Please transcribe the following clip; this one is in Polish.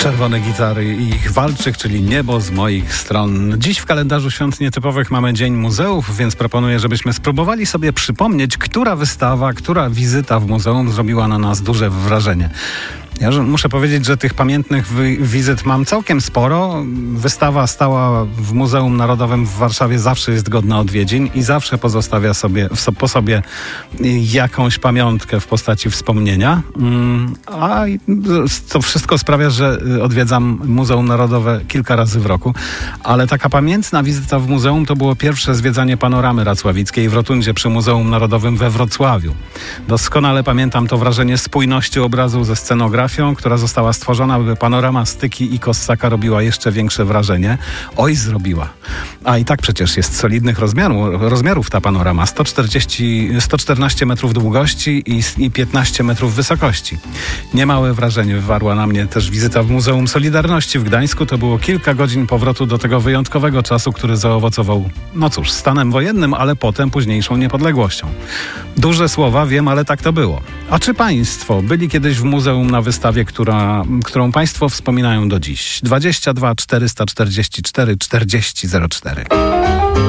Czerwone gitary i ich walczyk, czyli Niebo z moich stron. Dziś w kalendarzu świąt nietypowych mamy Dzień Muzeów, więc proponuję, żebyśmy spróbowali sobie przypomnieć, która wystawa, która wizyta w muzeum zrobiła na nas duże wrażenie. Ja muszę powiedzieć, że tych pamiętnych wizyt mam całkiem sporo. Wystawa stała w Muzeum Narodowym w Warszawie zawsze jest godna odwiedzin i zawsze pozostawia po sobie jakąś pamiątkę w postaci wspomnienia. A to wszystko sprawia, że odwiedzam Muzeum Narodowe kilka razy w roku. Ale taka pamiętna wizyta w muzeum to było pierwsze zwiedzanie Panoramy Racławickiej w rotundzie przy Muzeum Narodowym we Wrocławiu. Doskonale pamiętam to wrażenie spójności obrazu ze scenografią, która została stworzona, by panorama Styki i Kossaka robiła jeszcze większe wrażenie. Oj, zrobiła. A i tak przecież jest solidnych rozmiarów ta panorama. 114 metrów długości i 15 metrów wysokości. Niemałe wrażenie wywarła na mnie też wizyta w Muzeum Solidarności w Gdańsku. To było kilka godzin powrotu do tego wyjątkowego czasu, który zaowocował, no cóż, stanem wojennym, ale potem późniejszą niepodległością. Duże słowa, wiem, ale tak to było. A czy państwo byli kiedyś w muzeum na wystawie, którą państwo wspominają do dziś? 22 444 40 04.